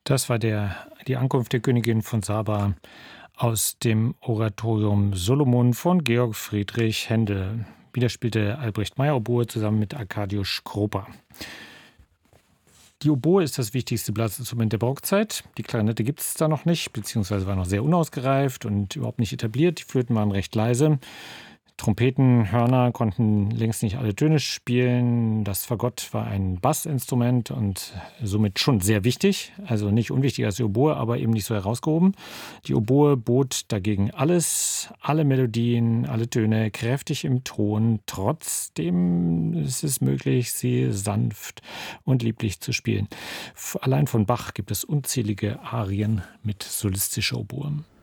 Das war die Ankunft der Königin von Saba aus dem Oratorium Solomon von Georg Friedrich Händel. Wieder spielte Albrecht Meyer Oboe zusammen mit Arkadiusz Kropa. Die Oboe ist das wichtigste Blasinstrument der Barockzeit. Die Klarinette gibt es da noch nicht, beziehungsweise war noch sehr unausgereift und überhaupt nicht etabliert. Die Flöten waren recht leise. Trompeten, Hörner konnten längst nicht alle Töne spielen. Das Fagott war ein Bassinstrument und somit schon sehr wichtig. Also nicht unwichtiger als die Oboe, aber eben nicht so herausgehoben. Die Oboe bot dagegen alles, alle Melodien, alle Töne kräftig im Ton. Trotzdem ist es möglich, sie sanft und lieblich zu spielen. Allein von Bach gibt es unzählige Arien mit solistischer Oboe.